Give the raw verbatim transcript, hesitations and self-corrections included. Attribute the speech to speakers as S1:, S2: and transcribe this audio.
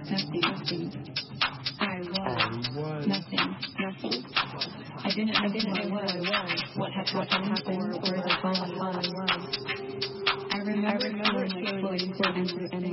S1: nothing, nothing. I was nothing, nothing. I didn't, I didn't know what I was, what had happened, or where the fallen was. I remember feeling like floating through